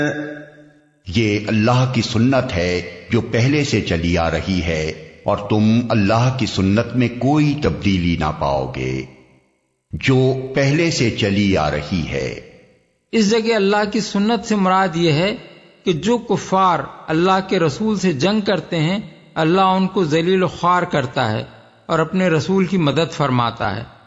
ये अल्लाह की सुन्नत है जो पहले से चली आ रही है और तुम अल्लाह की सुन्नत में कोई तब्दीली ना पाओगे जो पहले से चली आ रही है। इस जगह अल्लाह की सुन्नत से मुराद यह है कि जो कुफार अल्लाह के रसूल से जंग करते हैं, अल्लाह उनको जलील ख्वार करता है और अपने रसूल की मदद फरमाता है।